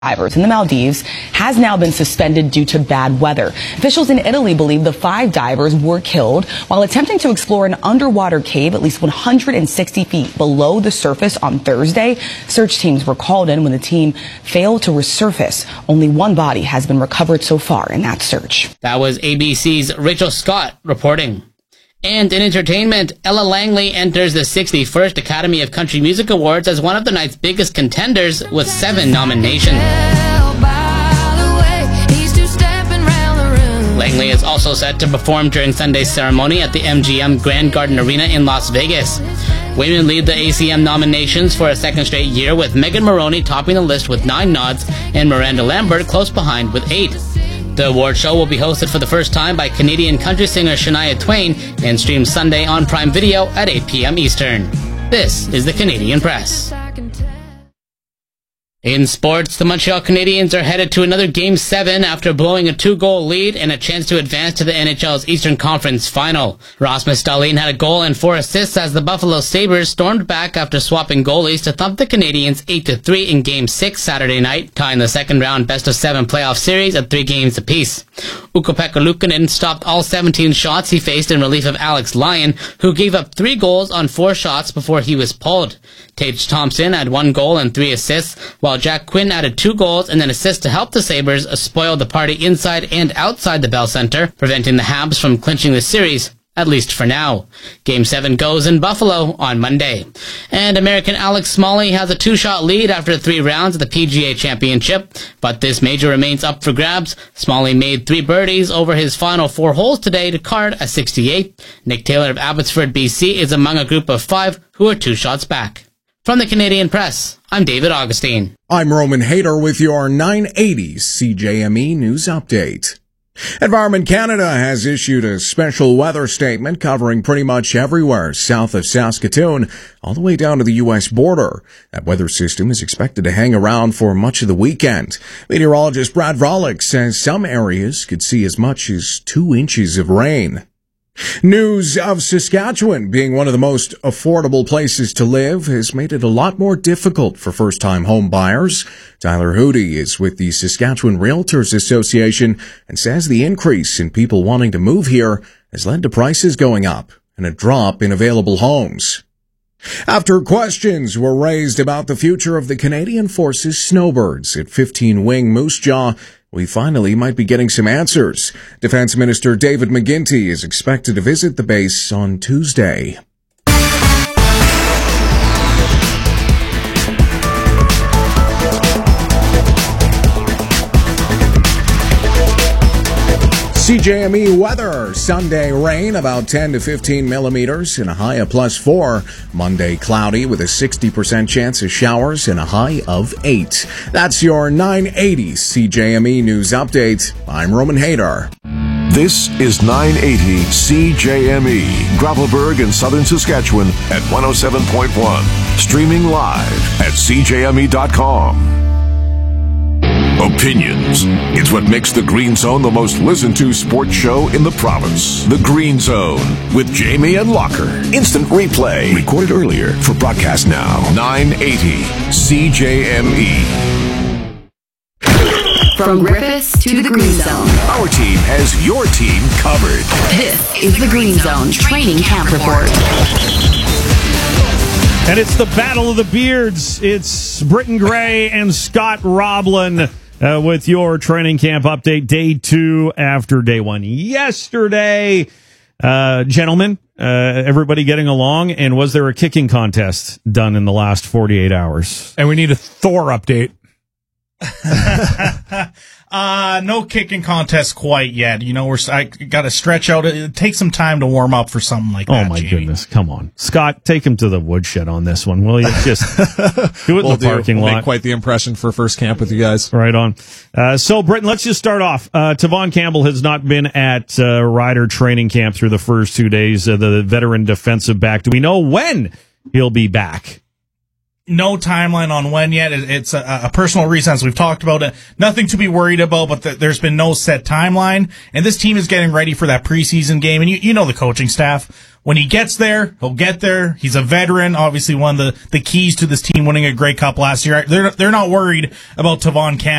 divers in the Maldives has now been suspended due to bad weather. Officials in Italy believe the 5 divers were killed while attempting to explore an underwater cave at least 160 feet below the surface on Thursday. Search teams were called in when the team failed to resurface. Only one body has been recovered so far in that search. That was ABC's Rachel Scott reporting. And in entertainment, Ella Langley enters the 61st Academy of Country Music Awards as one of the night's biggest contenders with 7 nominations. Langley is also set to perform during Sunday's ceremony at the MGM Grand Garden Arena in Las Vegas. Women lead the ACM nominations for a second straight year, with Megan Moroney topping the list with 9 nods and Miranda Lambert close behind with 8. The award show will be hosted for the first time by Canadian country singer Shania Twain and streamed Sunday on Prime Video at 8 p.m. Eastern. This is the Canadian Press. In sports, the Montreal Canadiens are headed to another Game 7 after blowing a 2-goal lead and a chance to advance to the NHL's Eastern Conference Final. Rasmus Dahlin had a goal and 4 assists as the Buffalo Sabres stormed back after swapping goalies to thump the Canadiens 8-3 in Game 6 Saturday night, tying the second-round best-of-7 playoff series at 3 games apiece. Ukko-Pekka Luukkonen stopped all 17 shots he faced in relief of Alex Lyon, who gave up 3 goals on 4 shots before he was pulled. Tage Thompson had 1 goal and 3 assists, while Jack Quinn added 2 goals and an assist to help the Sabres spoil the party inside and outside the Bell Center, preventing the Habs from clinching the series, at least for now. Game 7 goes in Buffalo on Monday. And American Alex Smalley has a 2-shot lead after 3 rounds of the PGA Championship, but this major remains up for grabs. Smalley made 3 birdies over his final 4 holes today to card a 68. Nick Taylor of Abbotsford, BC is among a group of 5 who are 2 shots back. From the Canadian Press, I'm David Augustine. I'm Roman Hayter with your 980 CJME News Update. Environment Canada has issued a special weather statement covering pretty much everywhere south of Saskatoon, all the way down to the U.S. border. That weather system is expected to hang around for much of the weekend. Meteorologist Brad Volek says some areas could see as much as 2 inches of rain. News of Saskatchewan being one of the most affordable places to live has made it a lot more difficult for first-time home buyers. Tyler Hootie is with the Saskatchewan Realtors Association and says the increase in people wanting to move here has led to prices going up and a drop in available homes. After questions were raised about the future of the Canadian Forces snowbirds at 15 Wing Moose Jaw, we finally might be getting some answers. Defense Minister David McGuinty is expected to visit the base on Tuesday. CJME weather. Sunday rain, about 10 to 15 millimeters, and a high of +4. Monday cloudy with a 60% chance of showers and a high of 8. That's your 980 CJME News Update. I'm Roman Hayter. This is 980 CJME, Gravelbourg in southern Saskatchewan at 107.1. Streaming live at CJME.com. Opinions. It's what makes the Green Zone the most listened to sports show in the province. The Green Zone with Jamie and Locker. Instant replay. Recorded earlier for broadcast now. 980 CJME. From Griffiths to the Green Zone. Our team has your team covered. This is the Green Zone Training Camp Report. And it's the Battle of the Beards. It's Britton Gray and Scott Roblin with your training camp update, day 2 after day 1 yesterday. Gentlemen, everybody getting along? And was there a kicking contest done in the last 48 hours? And we need a Thor update. No kicking contest quite yet. You know, I got to stretch out. It takes some time to warm up for something like that. Oh, my Jamie. goodness. Come on. Scott, take him to the woodshed on this one, will you? Just do it in the parking lot. Make quite the impression for first camp with you guys. Right on. So, Britton, let's just start off. Tavon Campbell has not been at Ryder training camp through the first 2 days. The veteran defensive back. Do we know when he'll be back? No timeline on when yet. It's a personal reason, as we've talked about it. Nothing to be worried about, but there's been no set timeline. And this team is getting ready for that preseason game. And you know the coaching staff. when he gets there, he'll get there. He's a veteran, obviously one of the keys to this team winning a Grey Cup last year. They're not worried about Tavon Campbell